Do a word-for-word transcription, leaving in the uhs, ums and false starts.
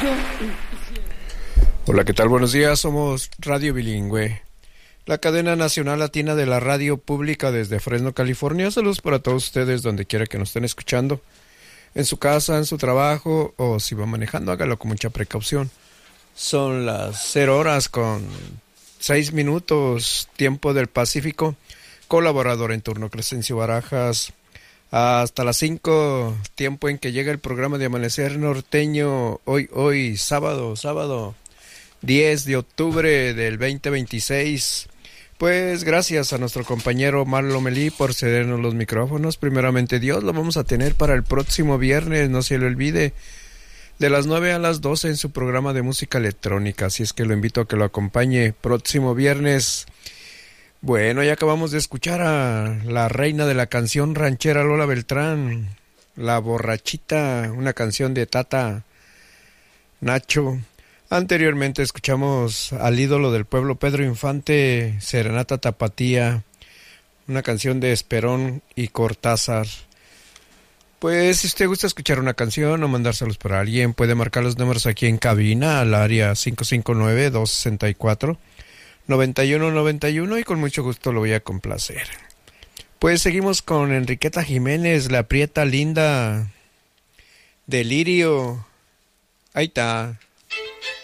Hola, ¿qué tal? Buenos días, somos Radio Bilingüe, la cadena nacional latina de la radio pública desde Fresno, California. Saludos para todos ustedes donde quiera que nos estén escuchando, en su casa, en su trabajo o si va manejando, hágalo con mucha precaución. Son las cero horas con seis minutos, tiempo del Pacífico. Colaborador en turno, Crescencio Barajas. Hasta las cinco, tiempo en que llega el programa de Amanecer Norteño. Hoy, hoy, sábado, sábado, diez de octubre del veinte veintiséis. Pues gracias a nuestro compañero Marlo Melí por cedernos los micrófonos. Primeramente Dios, lo vamos a tener para el próximo viernes, no se le olvide, de las nueve a las doce en su programa de música electrónica. Así es que lo invito a que lo acompañe próximo viernes. Bueno, ya acabamos de escuchar a la reina de la canción ranchera, Lola Beltrán, La Borrachita, una canción de Tata Nacho. Anteriormente escuchamos al ídolo del pueblo, Pedro Infante, Serenata Tapatía, una canción de Esperón y Cortázar. Pues si usted gusta escuchar una canción o mandárselos por alguien, puede marcar los números aquí en cabina al área cinco cinco nueve, dos seis cuatro, nueve uno nueve uno y con mucho gusto lo voy a complacer. Pues seguimos con Enriqueta Jiménez, La Prieta Linda, Delirio. Ahí está.